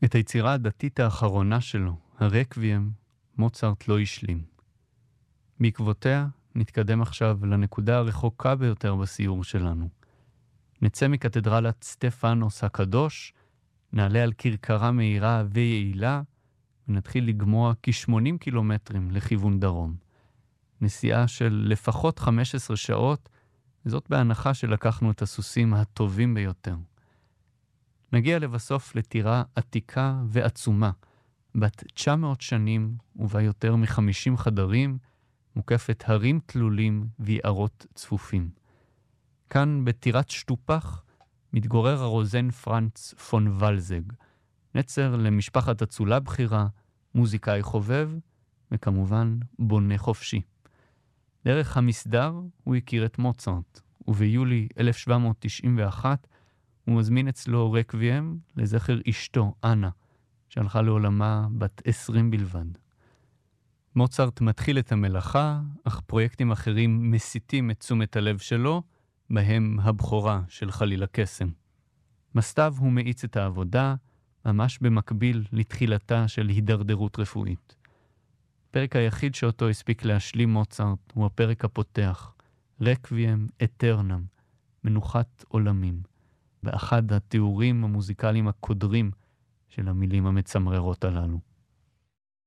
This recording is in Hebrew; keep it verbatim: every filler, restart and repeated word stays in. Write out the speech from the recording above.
את היצירה הדתית האחרונה שלו, הרקוויאם, מוצרט לא השלים. בעקבותיה נתקדם עכשיו לנקודה הרחוקה ביותר בסיור שלנו. נצא מקתדרלת סטפנוס הקדוש, נעלה על כרכרה מהירה ויעילה, ונתחיל לגמוע כ-שמונים קילומטרים לכיוון דרום. נסיעה של לפחות חמש עשרה שעות, זאת בהנחה שלקחנו את הסוסים הטובים ביותר. נגיע לבסוף לטירה עתיקה ועצומה, בת תשע מאות שנים ובה יותר מ-חמישים חדרים, מוקפת הרים תלולים ויערות צפופים. כאן בטירת שטופח מתגורר הרוזן פרנץ פון ולזג, נצר למשפחת אצולה בחירה, מוזיקאי חובב וכמובן בונה חופשי. דרך המסדר הוא הכיר את מוצרט, וביולי אלף שבע מאות תשעים ואחת הוא מזמין אצלו רקוויאם לזכר אשתו, אנה, שהלכה לעולמה בת עשרים בלבד. מוצרט מתחיל את המלאכה, אך פרויקטים אחרים מסיתים את תשומת הלב שלו, בהם הבכורה של חליל הקסם. מסתיו הוא מאיץ את העבודה, ממש במקביל לתחילתה של הידרדרות רפואית. הפרק היחיד שאותו הספיק להשלים מוצרט הוא הפרק הפותח, רקוויאם אטרנם, מנוחת עולמים, באחד התיאורים המוזיקליים הקודרים של המילים המצמררות הללו.